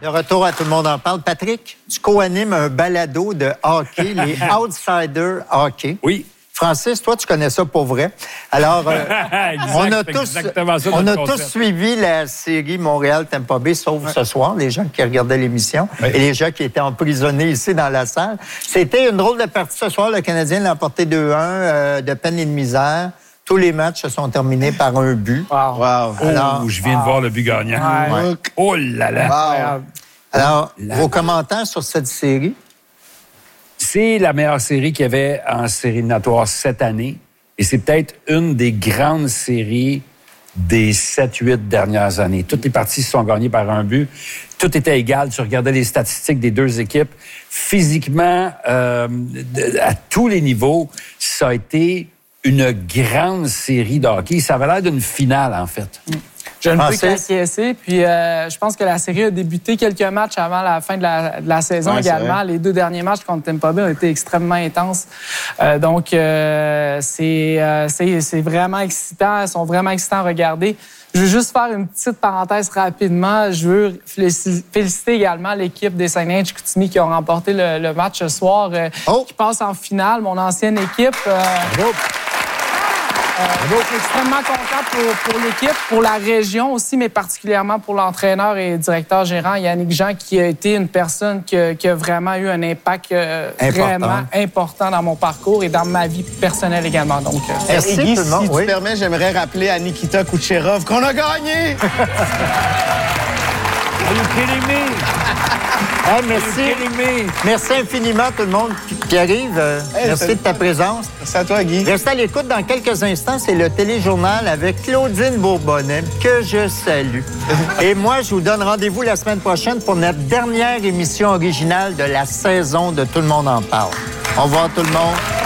De retour à Tout le monde en parle. Patrick, tu co-animes un balado de hockey, les Outsiders Hockey. Oui. Francis, toi, tu connais ça pour vrai. Alors, on a tous suivi la série Montréal-Tampa Bay, sauf ce soir, les gens qui regardaient l'émission et les gens qui étaient emprisonnés ici dans la salle. C'était une drôle de partie ce soir. Le Canadien l'a emporté 2-1 de peine et de misère. Tous les matchs se sont terminés par un but. Wow. Alors, je viens de voir le but gagnant. Ouais. Oh là là! Wow. Alors, vos commentaires sur cette série? C'est la meilleure série qu'il y avait en série éliminatoire cette année. Et c'est peut-être une des grandes séries des 7-8 dernières années. Toutes les parties se sont gagnées par un but. Tout était égal. Tu regardais les statistiques des deux équipes. Physiquement, à tous les niveaux, ça a été une grande série de hockey. Ça avait l'air d'une finale, en fait. Je ne peux qu'acquiescer. Puis, je pense que la série a débuté quelques matchs avant la fin de la saison également. Les 2 derniers matchs contre Tampa Bay ont été extrêmement intenses. Donc, c'est vraiment excitant. Ils sont vraiment excitants à regarder. Je veux juste faire une petite parenthèse rapidement. Je veux féliciter également l'équipe des Saguenay-Chicoutimi qui ont remporté le match ce soir, qui passe en finale. Mon ancienne équipe. Je suis extrêmement content pour l'équipe, pour la région aussi, mais particulièrement pour l'entraîneur et directeur gérant Yannick Jean, qui a été une personne qui a vraiment eu un impact vraiment important dans mon parcours et dans ma vie personnelle également. Donc, merci, Guy, si tu permets, j'aimerais rappeler à Nikita Kucherov qu'on a gagné! Merci infiniment tout le monde qui arrive. Merci de ta présence. Merci à toi, Guy. Restez à l'écoute dans quelques instants. C'est le téléjournal avec Claudine Bourbonnais, que je salue. Et moi, je vous donne rendez-vous la semaine prochaine pour notre dernière émission originale de la saison de Tout le monde en parle. Au revoir tout le monde.